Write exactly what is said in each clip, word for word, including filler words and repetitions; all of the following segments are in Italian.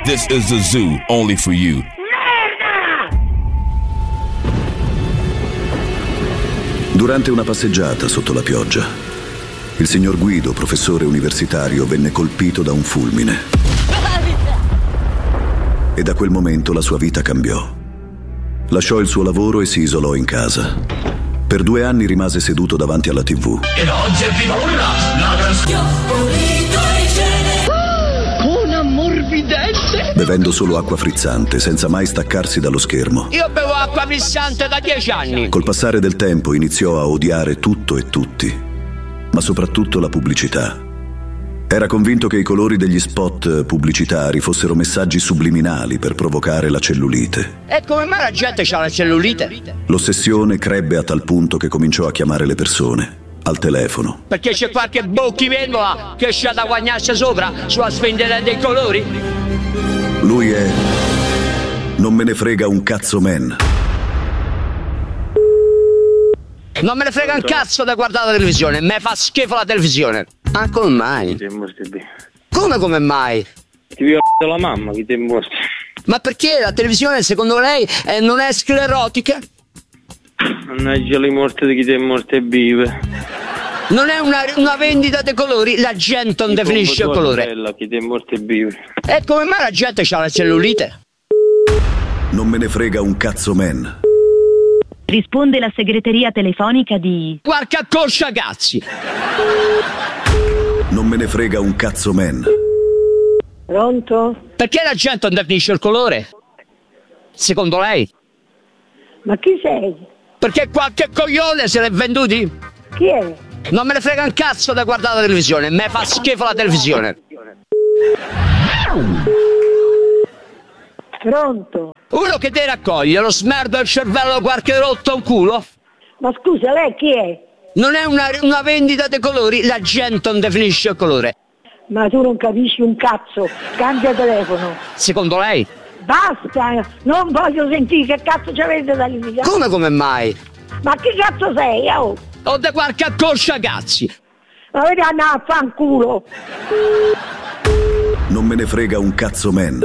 This is the zoo, only for you. Durante una passeggiata sotto la pioggia, il signor Guido, professore universitario, venne colpito da un fulmine. E da quel momento la sua vita cambiò. Lasciò il suo lavoro e si isolò in casa. Per due anni rimase seduto davanti alla tivù. E oggi è viva urla, la Una morbidente! Bevendo solo acqua frizzante, senza mai staccarsi dallo schermo. Io bevo acqua frizzante da dieci anni. Col passare del tempo iniziò a odiare tutto e tutti, ma soprattutto la pubblicità. Era convinto che i colori degli spot pubblicitari fossero messaggi subliminali per provocare la cellulite. E come mai la gente ha la cellulite? L'ossessione crebbe a tal punto che cominciò a chiamare le persone al telefono. Perché c'è qualche bocchivendola che c'ha da guagnarsi sopra sulla svenderia dei colori? Lui è... non me ne frega un cazzo man. Non me ne frega un cazzo da guardare la televisione, me fa schifo la televisione. Ah, come mai? Come come mai? Ti viola la mamma, chi ti mostri? Ma perché la televisione secondo lei eh, non è sclerotica? Mannaggia le morte di chi ti morte vive. Non è una, una vendita dei colori, la gente non definisce il colore. Bella, chi ti morte vive. E come mai la gente ha la cellulite? Non me ne frega un cazzo man. Risponde la segreteria telefonica di... Qualche coscia cazzi! Non me ne frega un cazzo man. Pronto? Perché la gente non definisce il colore? Secondo lei? Ma chi sei? Perché qualche coglione se l'è venduti? Chi è? Non me ne frega un cazzo da guardare la televisione, me fa schifo la televisione. Pronto? Uno che ti raccoglie, lo smerdo del cervello qualche rotto un culo? Ma scusa, lei chi è? Non è una, una vendita dei colori, la gente non definisce il colore. Ma tu non capisci un cazzo, cambia telefono. Secondo lei? Basta, non voglio sentire che cazzo ci avete da litigare. Come come mai? Ma chi cazzo sei, oh? O da qualche coscia cazzi. Ma vedi andare a fanculo. Non me ne frega un cazzo man.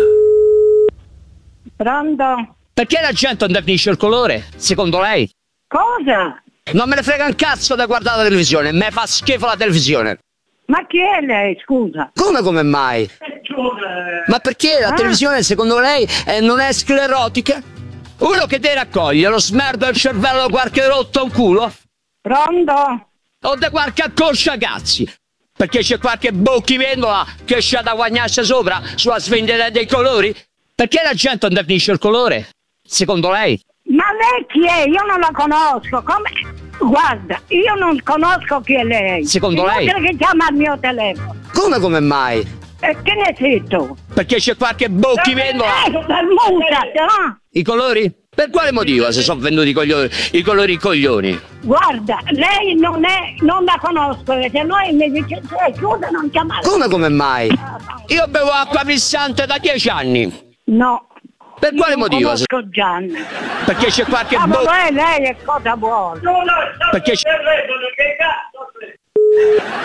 Pronto? Perché la gente non definisce il colore? Secondo lei? Cosa? Non me ne frega un cazzo da guardare la televisione, me fa schifo la televisione. Ma chi è lei, scusa? Come come mai? Ma perché la Ah. televisione secondo lei eh, non è sclerotica? Uno che ti raccoglie, lo smerdo del cervello qualche rotto un culo? Pronto? O da qualche coscia cazzi? Perché c'è qualche bocchivendola che c'ha da guagnarsi sopra sulla svenderia dei colori? Perché la gente non definisce il colore? Secondo lei? Ma lei chi è? Io non la conosco. Come? Guarda, io non conosco chi è lei. Secondo lei? Inutile che chiama al mio telefono. Come come mai? E che ne sei tu? Perché c'è qualche bocchivendola? Eh, no? I colori? Per quale motivo si sono venduti i, coglioni, i colori coglioni? Guarda, lei non è, non la conosco, se noi mi dice, eh, scusa, non chiamare. Come come mai? Io bevo acqua frizzante da dieci anni. No. Per quale non motivo? conosco Gianni. Perché c'è qualche Ah, ma bo- lei, lei è cosa vuole? Perché c'è...